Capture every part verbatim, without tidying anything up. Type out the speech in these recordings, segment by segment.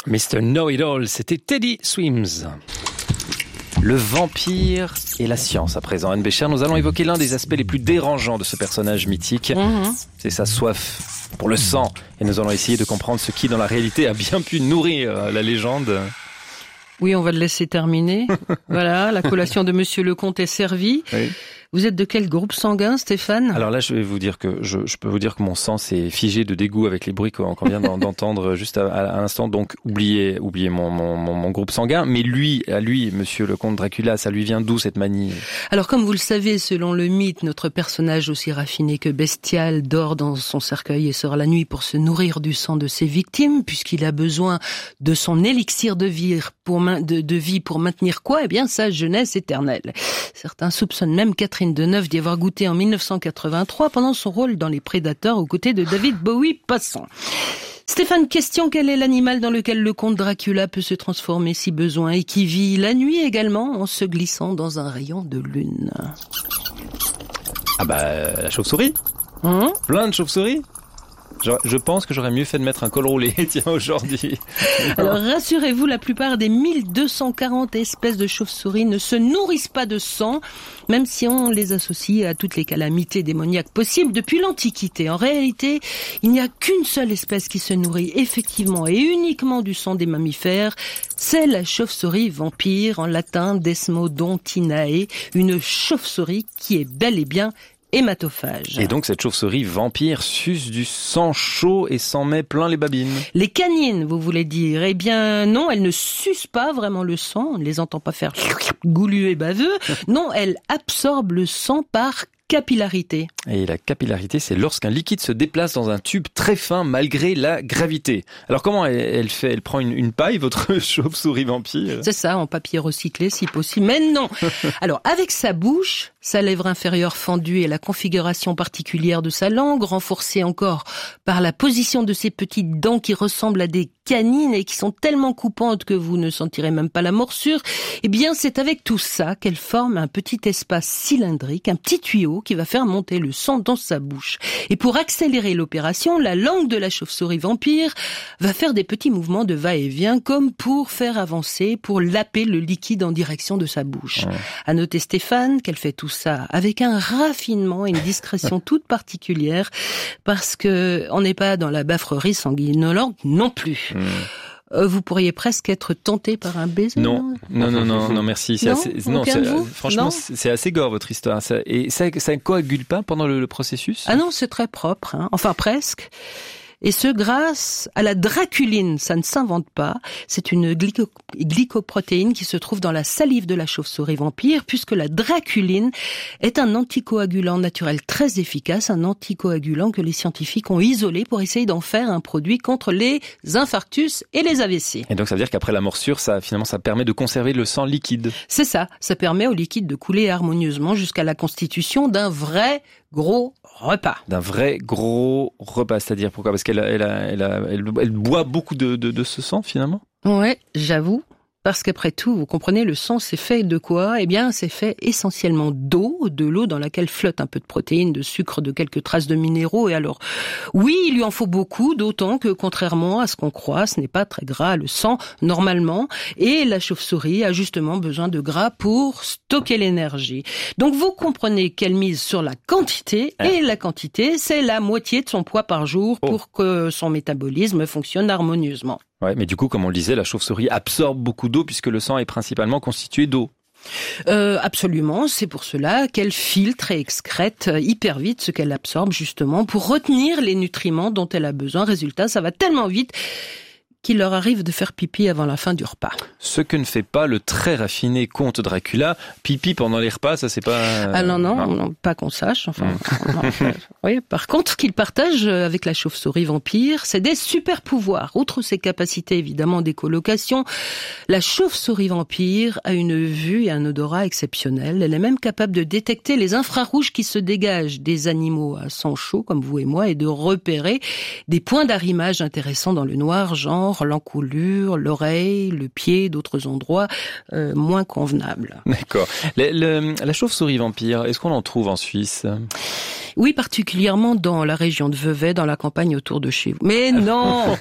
mister Know-It-All, c'était Teddy Swims. Le vampire et la science. À présent, Anne Bécher, nous allons évoquer l'un des aspects les plus dérangeants de ce personnage mythique. Mmh. C'est sa soif pour le sang. Et nous allons essayer de comprendre ce qui, dans la réalité, a bien pu nourrir la légende. Oui, on va le laisser terminer. Voilà, la collation de Monsieur Lecomte est servie. Oui. Vous êtes de quel groupe sanguin, Stéphane ? Alors là, je vais vous dire que je, je peux vous dire que mon sang s'est figé de dégoût avec les bruits qu'on, qu'on vient d'entendre juste à, à l'instant. Donc, oubliez, oubliez mon, mon, mon, mon groupe sanguin. Mais lui, à lui, Monsieur le Comte Dracula, ça lui vient d'où cette manie ? Alors, comme vous le savez, selon le mythe, notre personnage aussi raffiné que bestial dort dans son cercueil et sort la nuit pour se nourrir du sang de ses victimes, puisqu'il a besoin de son élixir de vie pour, main, de, de vie pour maintenir quoi ? Eh bien, sa jeunesse éternelle. Certains soupçonnent même Catherine Deneuve d'y avoir goûté en dix-neuf cent quatre-vingt-trois pendant son rôle dans Les Prédateurs aux côtés de David Bowie passant. Stéphane, question, quel est l'animal dans lequel le comte Dracula peut se transformer si besoin et qui vit la nuit également en se glissant dans un rayon de lune ? Ah bah, la chauve-souris. Hum Plein de chauves-souris. Je, je pense que j'aurais mieux fait de mettre un col roulé, tiens, aujourd'hui. Alors, rassurez-vous, la plupart des mille deux cent quarante espèces de chauves-souris ne se nourrissent pas de sang, même si on les associe à toutes les calamités démoniaques possibles depuis l'Antiquité. En réalité, il n'y a qu'une seule espèce qui se nourrit effectivement et uniquement du sang des mammifères. C'est la chauve-souris vampire, en latin Desmodontinae, une chauve-souris qui est bel et bien hématophage. Et donc cette chauve-souris vampire suce du sang chaud et s'en met plein les babines. Les canines, vous voulez dire ? Eh bien non, elles ne sucent pas vraiment le sang, on ne les entend pas faire goulu et baveux. Non, elles absorbent le sang par capillarité. Et la capillarité, c'est lorsqu'un liquide se déplace dans un tube très fin malgré la gravité. Alors comment elle, elle fait ? Elle prend une, une paille, votre chauve-souris vampire ? C'est ça, en papier recyclé si possible. Mais non. Alors avec sa bouche, sa lèvre inférieure fendue et la configuration particulière de sa langue, renforcée encore par la position de ses petites dents qui ressemblent à des canines et qui sont tellement coupantes que vous ne sentirez même pas la morsure, eh bien c'est avec tout ça qu'elle forme un petit espace cylindrique, un petit tuyau qui va faire monter le sang dans sa bouche. Et pour accélérer l'opération, la langue de la chauve-souris vampire va faire des petits mouvements de va-et-vient comme pour faire avancer, pour laper le liquide en direction de sa bouche. Ouais. À noter, Stéphane, qu'elle fait tout ça avec un raffinement et une discrétion toute particulière parce que on n'est pas dans la bafrerie sanguinolente non plus. Mmh. Euh, vous pourriez presque être tenté par un baiser. Non, non, non, non, non, merci. C'est non, assez, non, c'est, franchement, non c'est assez gore votre histoire. Ça, et ça, ça coagule pas pendant le, le processus ? Ah non, c'est très propre. Hein. Enfin presque. Et ce, grâce à la draculine, ça ne s'invente pas. C'est une glyco- glycoprotéine qui se trouve dans la salive de la chauve-souris vampire, puisque la draculine est un anticoagulant naturel très efficace, un anticoagulant que les scientifiques ont isolé pour essayer d'en faire un produit contre les infarctus et les A V C. Et donc ça veut dire qu'après la morsure, ça finalement ça permet de conserver le sang liquide. C'est ça, ça permet au liquide de couler harmonieusement jusqu'à la constitution d'un vrai gros repas. D'un vrai gros repas, c'est-à-dire pourquoi ? Parce qu'elle elle, elle, elle, elle, elle boit beaucoup de, de, de ce sang finalement ? Ouais, j'avoue. Parce qu'après tout, vous comprenez, le sang, c'est fait de quoi ? Eh bien, c'est fait essentiellement d'eau, de l'eau dans laquelle flotte un peu de protéines, de sucre, de quelques traces de minéraux. Et alors, oui, il lui en faut beaucoup, d'autant que, contrairement à ce qu'on croit, ce n'est pas très gras, le sang, normalement. Et la chauve-souris a justement besoin de gras pour stocker l'énergie. Donc, vous comprenez qu'elle mise sur la quantité, et la quantité, c'est la moitié de son poids par jour pour oh. que son métabolisme fonctionne harmonieusement. Ouais, mais du coup, comme on le disait, la chauve-souris absorbe beaucoup d'eau puisque le sang est principalement constitué d'eau. Euh, absolument, c'est pour cela qu'elle filtre et excrète hyper vite ce qu'elle absorbe justement pour retenir les nutriments dont elle a besoin. Résultat, ça va tellement vite qu'il leur arrive de faire pipi avant la fin du repas. Ce que ne fait pas le très raffiné comte Dracula, pipi pendant les repas, ça c'est pas... Ah non, non, non. non pas qu'on sache. Enfin, mmh. non, euh, oui. Par contre, ce qu'il partage avec la chauve-souris vampire, c'est des super pouvoirs. Outre ses capacités évidemment d'écolocation, la chauve-souris vampire a une vue et un odorat exceptionnels. Elle est même capable de détecter les infrarouges qui se dégagent des animaux à sang chaud, comme vous et moi, et de repérer des points d'arrimage intéressants dans le noir, genre l'encolure, l'oreille, le pied, d'autres endroits euh, moins convenables. D'accord. Le, le, la chauve-souris vampire, est-ce qu'on en trouve en Suisse ? Oui, particulièrement dans la région de Vevey, dans la campagne autour de chez vous. Mais non.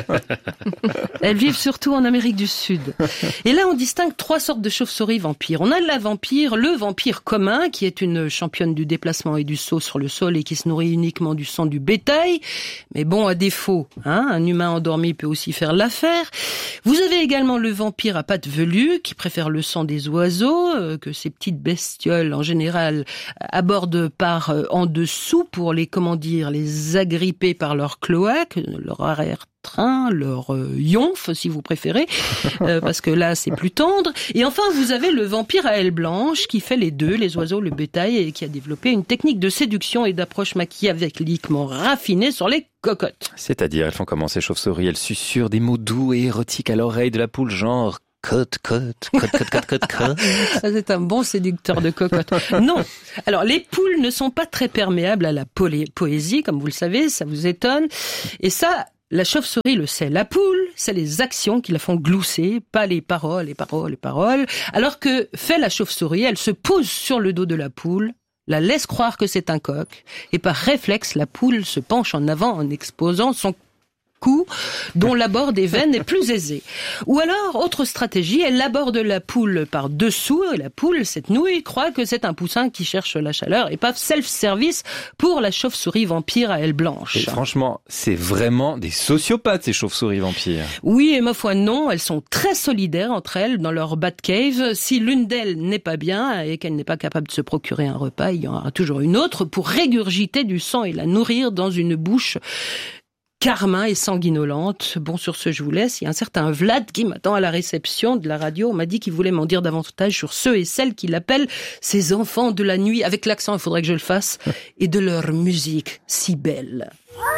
Elles vivent surtout en Amérique du Sud. Et là, on distingue trois sortes de chauves-souris vampires. On a la vampire, le vampire commun, qui est une championne du déplacement et du saut sur le sol et qui se nourrit uniquement du sang du bétail. Mais bon, à défaut, hein, un humain endormi peut aussi faire l'affaire. Vous avez également le vampire à pattes velues, qui préfère le sang des oiseaux, euh, que ces petites bestioles, en général, abordent par euh, en dessous pour les, comment dire, les agripper par leur cloaque, leur arrière-train, leur euh, yonf, si vous préférez, euh, parce que là, c'est plus tendre. Et enfin, vous avez le vampire à ailes blanches, qui fait les deux, les oiseaux, le bétail, et qui a développé une technique de séduction et d'approche machiavéliquement raffinée sur les cocottes. C'est-à-dire, elles font comment ces chauves-souris? Elles susurrent des mots doux et érotiques à l'oreille de la poule, genre cote, cote, cote, cote, cote, cote, cote. C'est un bon séducteur de cocotte. Non. Alors, les poules ne sont pas très perméables à la polé- poésie, comme vous le savez, ça vous étonne. Et ça, la chauve-souris le sait. La poule, c'est les actions qui la font glousser, pas les paroles, les paroles, les paroles. Alors que fait la chauve-souris, elle se pose sur le dos de la poule, la laisse croire que c'est un coq, et par réflexe, la poule se penche en avant en exposant son cou, dont l'abord des veines est plus aisé. Ou alors, autre stratégie, elle aborde la poule par dessous, et la poule, cette nouille, croit que c'est un poussin qui cherche la chaleur, et paf, self-service pour la chauve-souris vampire à ailes blanches. Et franchement, c'est vraiment des sociopathes, ces chauves-souris vampires. Oui, et ma foi non, elles sont très solidaires entre elles dans leur Batcave. Si l'une d'elles n'est pas bien et qu'elle n'est pas capable de se procurer un repas, il y en aura toujours une autre pour régurgiter du sang et la nourrir dans une bouche carmin et sanguinolente. Bon, sur ce, je vous laisse. Il y a un certain Vlad qui m'attend à la réception de la radio. On m'a dit qu'il voulait m'en dire davantage sur ceux et celles qui l'appellent ses enfants de la nuit. Avec l'accent, il faudrait que je le fasse. Et de leur musique si belle.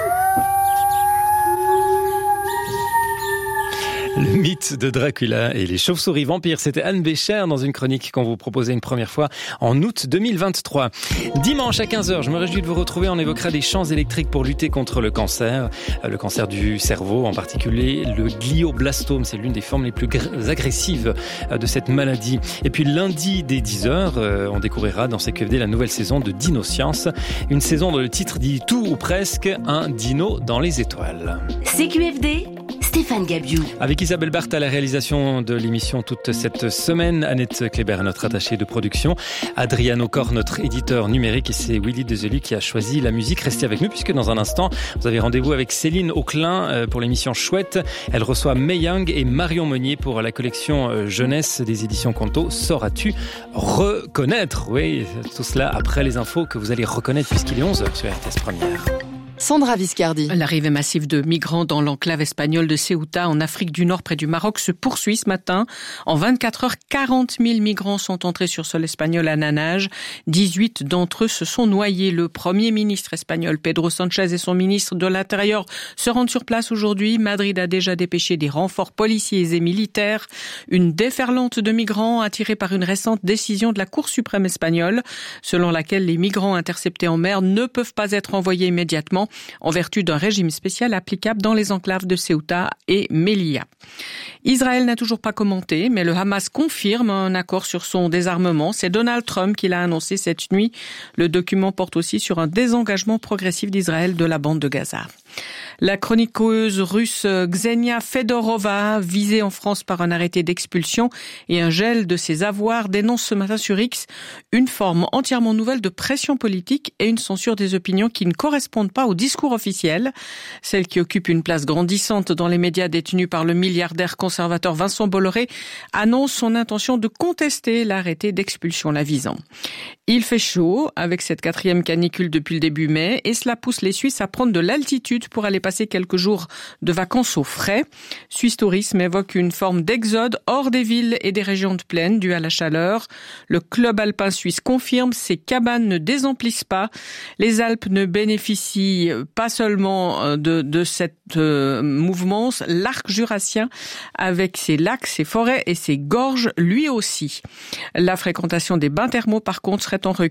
Le mythe de Dracula et les chauves-souris vampires, c'était Anne Bécher dans une chronique qu'on vous proposait une première fois en août deux mille vingt-trois. Dimanche à quinze heures, je me réjouis de vous retrouver. On évoquera des champs électriques pour lutter contre le cancer, le cancer du cerveau, en particulier le glioblastome. C'est l'une des formes les plus gr- agressives de cette maladie. Et puis lundi dès dix heures, on découvrira dans C Q F D la nouvelle saison de Dino Science. Une saison dont le titre dit tout ou presque, un dino dans les étoiles. C Q F D, Stéphane Gabiou. Avec Isabelle Barthes à la réalisation de l'émission toute cette semaine, Annette Kléber, notre attachée de production, Adriano Cor, notre éditeur numérique, et c'est Willy Dezelu qui a choisi la musique. Restez avec nous puisque dans un instant, vous avez rendez-vous avec Céline Auclin pour l'émission Chouette. Elle reçoit May Young et Marion Meunier pour la collection jeunesse des éditions Conto. Sauras-tu reconnaître? Oui, tout cela après les infos que vous allez reconnaître puisqu'il est onze heures sur R T S Première. Sandra Viscardi. L'arrivée massive de migrants dans l'enclave espagnole de Ceuta, en Afrique du Nord, près du Maroc, se poursuit ce matin. En vingt-quatre heures, quarante mille migrants sont entrés sur sol espagnol à Nanage. dix-huit d'entre eux se sont noyés. Le Premier ministre espagnol, Pedro Sánchez, et son ministre de l'Intérieur se rendent sur place aujourd'hui. Madrid a déjà dépêché des renforts policiers et militaires. Une déferlante de migrants attirée par une récente décision de la Cour suprême espagnole, selon laquelle les migrants interceptés en mer ne peuvent pas être envoyés immédiatement en vertu d'un régime spécial applicable dans les enclaves de Ceuta et Melilla. Israël n'a toujours pas commenté, mais le Hamas confirme un accord sur son désarmement. C'est Donald Trump qui l'a annoncé cette nuit. Le document porte aussi sur un désengagement progressif d'Israël de la bande de Gaza. La chroniqueuse russe Ksenia Fedorova, visée en France par un arrêté d'expulsion et un gel de ses avoirs, dénonce ce matin sur X une forme entièrement nouvelle de pression politique et une censure des opinions qui ne correspondent pas au discours officiel. Celle qui occupe une place grandissante dans les médias détenus par le milliardaire conservateur Vincent Bolloré annonce son intention de contester l'arrêté d'expulsion la visant. Il fait chaud avec cette quatrième canicule depuis le début mai et cela pousse les Suisses à prendre de l'altitude pour aller passer quelques jours de vacances au frais. Suisse Tourisme évoque une forme d'exode hors des villes et des régions de plaine due à la chaleur. Le club alpin suisse confirme, ces cabanes ne désemplissent pas. Les Alpes ne bénéficient pas seulement de, de cette euh, mouvement. L'arc jurassien, avec ses lacs, ses forêts et ses gorges, lui aussi. La fréquentation des bains thermaux, par contre, serait en recul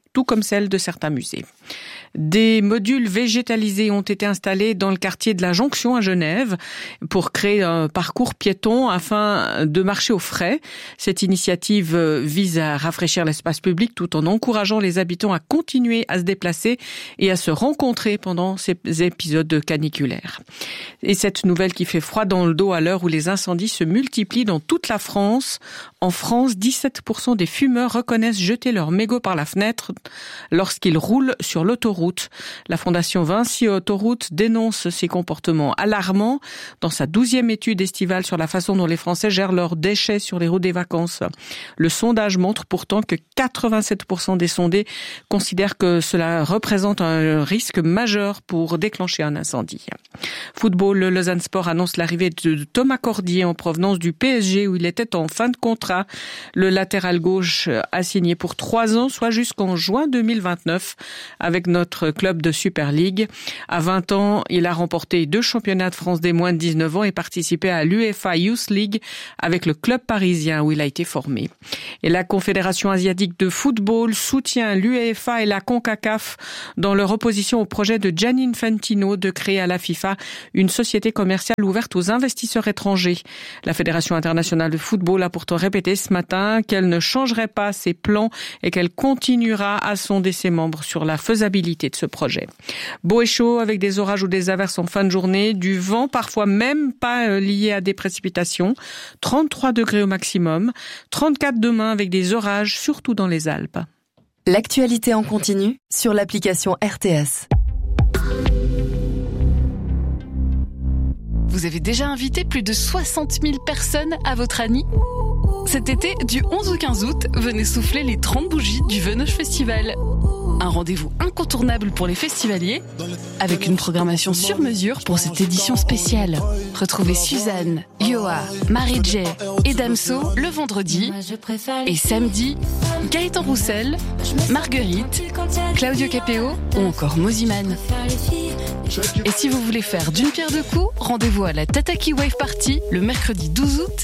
tout comme celle de certains musées. Des modules végétalisés ont été installés dans le quartier de la Jonction à Genève pour créer un parcours piéton afin de marcher au frais. Cette initiative vise à rafraîchir l'espace public tout en encourageant les habitants à continuer à se déplacer et à se rencontrer pendant ces épisodes caniculaires. Et cette nouvelle qui fait froid dans le dos à l'heure où les incendies se multiplient dans toute la France. En France, dix-sept pour cent des fumeurs reconnaissent jeter leur mégot par la fenêtre lorsqu'ils roulent sur l'autoroute. La Fondation Vinci Autoroute dénonce ces comportements alarmants dans sa douzième étude estivale sur la façon dont les Français gèrent leurs déchets sur les routes des vacances. Le sondage montre pourtant que quatre-vingt-sept pour cent des sondés considèrent que cela représente un risque majeur pour déclencher un incendie. Football, le Lausanne Sport annonce l'arrivée de Thomas Cordier en provenance du P S G où il était en fin de contrat. Le latéral gauche a signé pour trois ans, soit jusqu'en juin deux mille vingt-neuf avec notre club de Super League. À vingt ans, il a remporté deux championnats de France des moins de dix-neuf ans et participé à l'UEFA Youth League avec le club parisien où il a été formé. Et la Confédération asiatique de football soutient l'UEFA et la CONCACAF dans leur opposition au projet de Gianni Infantino de créer à la FIFA une société commerciale ouverte aux investisseurs étrangers. La Fédération internationale de football a pourtant répété ce matin qu'elle ne changerait pas ses plans et qu'elle continuera à sonder ses membres sur la faisabilité de ce projet. Beau et chaud avec des orages ou des averses en fin de journée, du vent parfois même pas lié à des précipitations, trente-trois degrés au maximum, trente-quatre demain avec des orages surtout dans les Alpes. L'actualité en continu sur l'application R T S. Vous avez déjà invité plus de soixante mille personnes à votre Annie ? Cet été, du onze au quinze août, venez souffler les trente bougies du Venoche Festival. Un rendez-vous incontournable pour les festivaliers, avec une programmation sur mesure pour cette édition spéciale. Retrouvez Suzanne, Yoa, Marie-J et Damso le vendredi et samedi, Gaëtan Roussel, Marguerite, Claudio Capéo ou encore Moziman. Et si vous voulez faire d'une pierre deux coups, rendez-vous à la Tataki Wave Party le mercredi douze août